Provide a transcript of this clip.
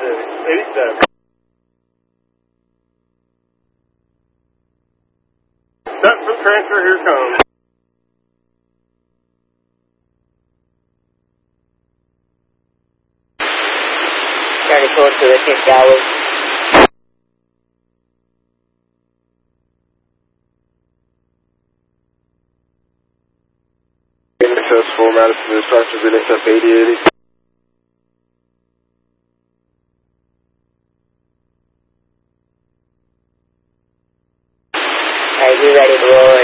87. Set for transfer, here comes. County code to Richmond Gallows. Successful, Madison Dispatch has been SF 8080. Alright, you ready to roll